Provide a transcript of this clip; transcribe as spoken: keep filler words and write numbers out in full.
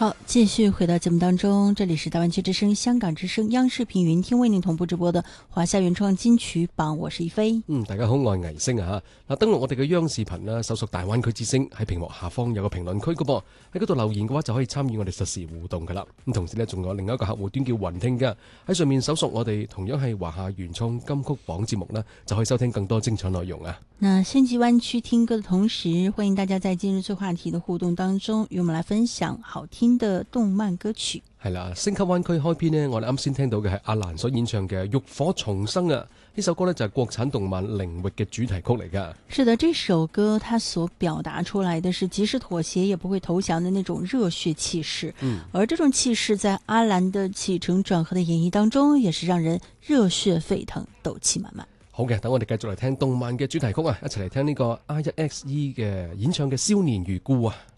好，继續回到節目當中，這裡是大灣區之聲、香港之聲、央視頻雲聽為您同步直播的華夏原創金曲榜，我是一飛。 嗯，大家好，我係倪星啊吓。嗱，登錄我哋嘅央視頻啦，搜索大灣區之聲，喺屏幕下方有個評論區噶噃，喺嗰度留言嘅話就可以參與我哋實時互動噶啦。咁同時呢，仲有另一個客戶端叫雲聽噶，喺上面搜索我哋同樣係華夏原創金曲榜節目啦，就可以收聽更多精彩內容啊。 那升級灣區聽歌的同時，歡迎大家在今日最話題的互動當中，與我們來分享好聽的動漫歌曲。 係啦，升級灣區開篇呢，我哋啱先聽到嘅係阿蘭所演唱嘅《浴火重生》啊，呢首歌呢，就係國產動漫《領域》嘅主題曲嚟噶。 是的，這首歌它所表達出來的是即使妥協也不會投降的那種熱血氣勢。嗯，而這種氣勢在阿蘭的起承轉合的演繹當中，也是讓人熱血沸騰、鬥氣滿滿。 好嘅，等我哋繼續嚟聽動漫嘅主題曲啊，一齊嚟聽呢個 I 一 X E 嘅演唱嘅《少年如故》啊。